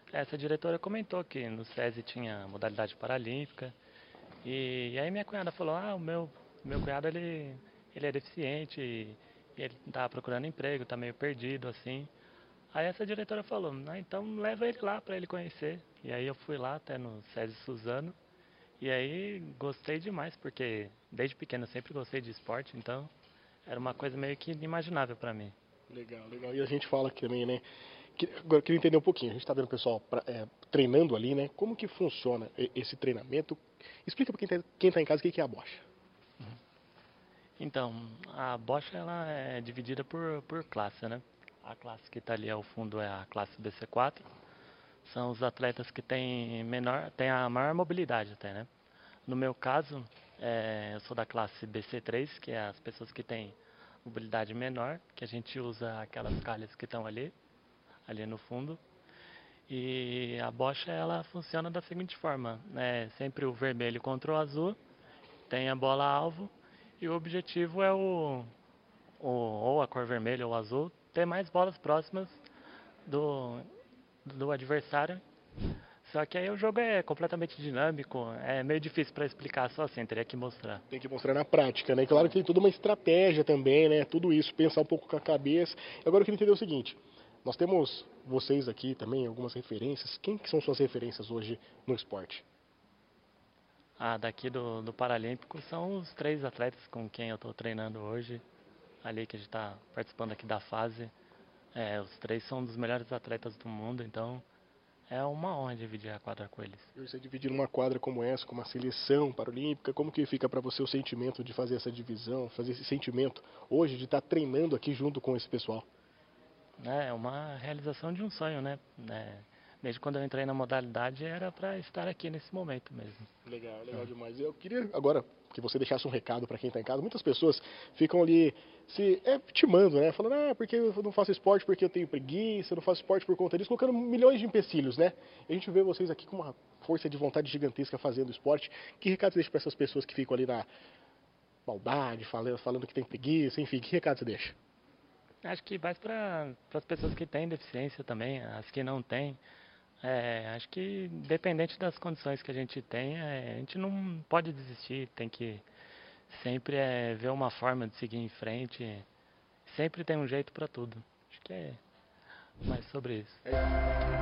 essa diretora comentou que no SESI tinha modalidade paralímpica. E aí minha cunhada falou, meu cunhado ele é deficiente e ele tá procurando emprego, tá meio perdido assim. Aí essa diretora falou, então leva ele lá pra ele conhecer. E aí eu fui lá até no SESI Suzano. E aí gostei demais, porque desde pequeno eu sempre gostei de esporte, então era uma coisa meio que inimaginável pra mim. Legal, legal. E a gente fala aqui também, né? Agora eu queria entender um pouquinho. A gente está vendo o pessoal treinando ali, né? Como que funciona esse treinamento? Explica para quem tá em casa o que que é a bocha. Então, a bocha ela é dividida por classe, né? A classe que está ali ao fundo é a classe BC4. São os atletas que têm a maior mobilidade até, né? No meu caso, eu sou da classe BC3, que é as pessoas que têm mobilidade menor, que a gente usa aquelas calhas que estão ali no fundo. E a bocha ela funciona da seguinte forma, né? Sempre o vermelho contra o azul, tem a bola alvo e o objetivo é ou a cor vermelha ou azul ter mais bolas próximas do, do adversário. Só que aí o jogo é completamente dinâmico, é meio difícil para explicar só assim, teria que mostrar. Tem que mostrar na prática, né? Claro que tem toda uma estratégia também, né? Tudo isso, pensar um pouco com a cabeça. Agora eu queria entender o seguinte: nós temos vocês aqui também, algumas referências. Quem que são suas referências hoje no esporte? Daqui do Paralímpico são os três atletas com quem eu estou treinando hoje, ali que a gente está participando aqui da fase. Os três são dos melhores atletas do mundo, então é uma honra dividir a quadra com eles. E você dividir uma quadra como essa, com uma seleção paralímpica, como que fica para você o sentimento de fazer essa divisão, fazer esse sentimento hoje de estar treinando aqui junto com esse pessoal? É uma realização de um sonho, né? Desde quando eu entrei na modalidade era para estar aqui nesse momento mesmo. Legal, legal demais. Eu queria agora que você deixasse um recado para quem está em casa. Muitas pessoas ficam ali se timando, né? Falando, porque eu não faço esporte porque eu tenho preguiça, eu não faço esporte por conta disso, colocando milhões de empecilhos, né? E a gente vê vocês aqui com uma força de vontade gigantesca fazendo esporte. Que recado você deixa para essas pessoas que ficam ali na maldade, falando que tem preguiça, enfim, que recado você deixa? Acho que vai para as pessoas que têm deficiência também, as que não têm. Acho que dependente das condições que a gente tem, a gente não pode desistir, tem que sempre ver uma forma de seguir em frente. Sempre tem um jeito para tudo. Acho que é mais sobre isso. É